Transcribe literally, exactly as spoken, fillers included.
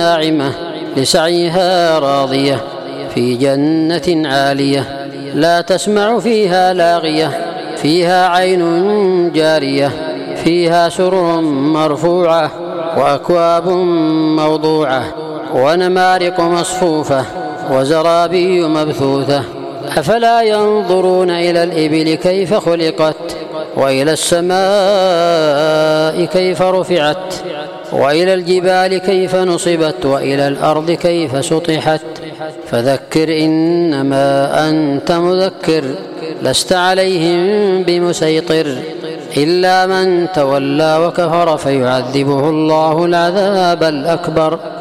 ناعمة لسعيها راضية في جنة عالية لا تسمع فيها لاغية فيها عين جارية فيها سرر مرفوعة وأكواب موضوعة ونمارق مصفوفة وزرابي مبثوثة أفلا ينظرون إلى الإبل كيف خلقت وإلى السماء كيف رفعت وإلى الجبال كيف نصبت وإلى الأرض كيف سطحت فذكر إنما أنت مذكر لست عليهم بمسيطر إلا من تولى وكفر فيعذبه الله العذاب الأكبر